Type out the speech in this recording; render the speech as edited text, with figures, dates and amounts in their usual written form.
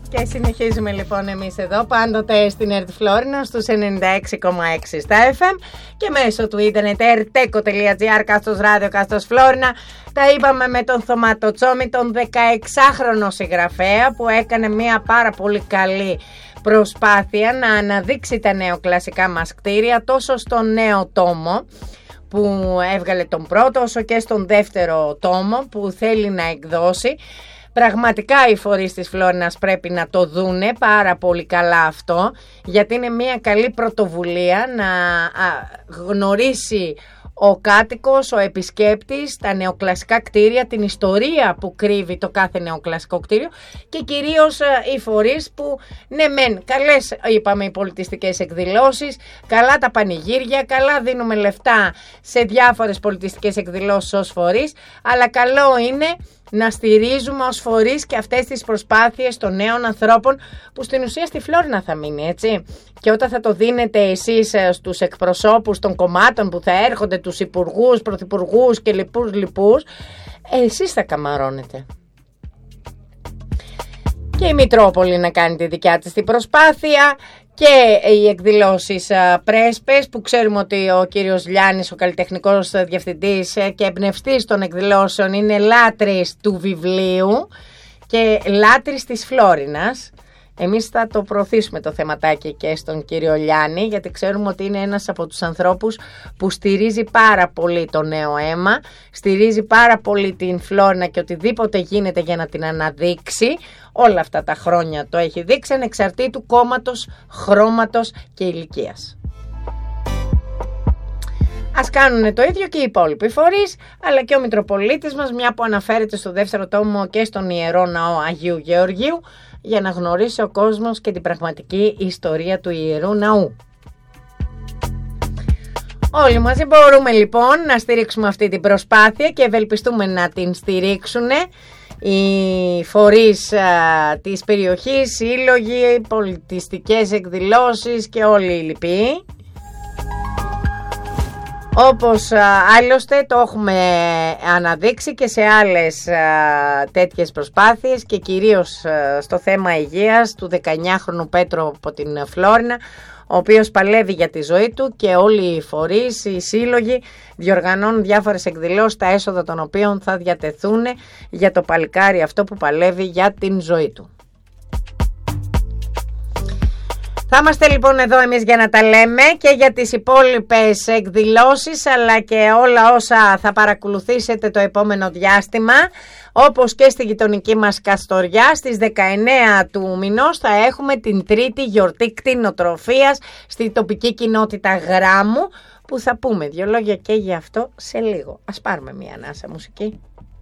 Και συνεχίζουμε λοιπόν εμείς εδώ πάντοτε στην ΕΡΤ Φλόρινα στους 96,6 στα FM και μέσω του ίντερνετ erteco.gr, κάστος ράδιο, κάστος Φλόρινα. Τα είπαμε με τον Θωμάτο Τσόμη, τον 16χρονο συγγραφέα που έκανε μια πάρα πολύ καλή προσπάθεια να αναδείξει τα νεοκλασικά μας κτίρια τόσο στον νέο τόμο που έβγαλε τον πρώτο όσο και στον δεύτερο τόμο που θέλει να εκδώσει. Πραγματικά οι φορείς της Φλόρινας πρέπει να το δούνε πάρα πολύ καλά αυτό, γιατί είναι μια καλή πρωτοβουλία να γνωρίσει ο κάτοικος, ο επισκέπτης, τα νεοκλασικά κτίρια, την ιστορία που κρύβει το κάθε νεοκλασικό κτίριο και κυρίως οι φορείς που ναι μεν καλές είπαμε οι πολιτιστικές εκδηλώσεις, καλά τα πανηγύρια, καλά δίνουμε λεφτά σε διάφορες πολιτιστικές εκδηλώσεις ως φορείς, αλλά καλό είναι να στηρίζουμε ως φορείς και αυτές τις προσπάθειες των νέων ανθρώπων που στην ουσία στη Φλόρινα θα μείνει, έτσι. Και όταν θα το δίνετε εσείς στους εκπροσώπους των κομμάτων που θα έρχονται, τους υπουργούς, πρωθυπουργούς και λοιπούς, εσείς θα καμαρώνετε. Και η Μητρόπολη να κάνει τη δικιά της την προσπάθεια και οι εκδηλώσεις πρέσπες που ξέρουμε ότι ο κύριος Λιάννης, ο καλλιτεχνικός διευθυντής και εμπνευστής των εκδηλώσεων, είναι λάτρης του βιβλίου και λάτρης της Φλόρινας. Εμείς θα το προωθήσουμε το θεματάκι και στον κύριο Λιάννη, γιατί ξέρουμε ότι είναι ένας από τους ανθρώπους που στηρίζει πάρα πολύ το νέο αίμα, στηρίζει πάρα πολύ την Φλόρινα και οτιδήποτε γίνεται για να την αναδείξει. Όλα αυτά τα χρόνια το έχει δείξει ανεξαρτήτου κόμματος, χρώματος και ηλικίας. Ας κάνουν το ίδιο και οι υπόλοιποι φορείς, αλλά και ο Μητροπολίτης μας, μια που αναφέρεται στο δεύτερο τόμο και στον Ιερό Ναό Αγίου Γεωργίου, για να γνωρίσει ο κόσμος και την πραγματική ιστορία του Ιερού Ναού. Όλοι μαζί μπορούμε λοιπόν να στηρίξουμε αυτή την προσπάθεια και ευελπιστούμε να την στηρίξουν οι φορείς της περιοχής, σύλλογοι, πολιτιστικές εκδηλώσεις και όλοι οι λοιποί. Όπως άλλωστε το έχουμε αναδείξει και σε άλλες τέτοιες προσπάθειες και κυρίως στο θέμα υγείας του 19χρονου Πέτρου από την Φλόρινα, ο οποίος παλεύει για τη ζωή του και όλοι οι φορείς, οι σύλλογοι διοργανώνουν διάφορες εκδηλώσεις, τα έσοδα των οποίων θα διατεθούν για το παλικάρι αυτό που παλεύει για την ζωή του. Θα είμαστε λοιπόν εδώ εμείς για να τα λέμε και για τις υπόλοιπες εκδηλώσεις αλλά και όλα όσα θα παρακολουθήσετε το επόμενο διάστημα, όπως και στη γειτονική μας Καστοριά στις 19 του μηνός θα έχουμε την τρίτη γιορτή κτηνοτροφίας στη τοπική κοινότητα Γράμμου, που θα πούμε δύο λόγια και για αυτό σε λίγο. Ας πάρουμε μια ανάσα μουσική.